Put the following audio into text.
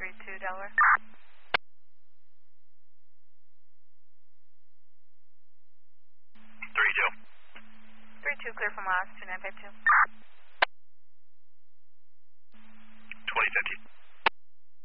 32 Delaware. 32. 32, clear for miles, 2952.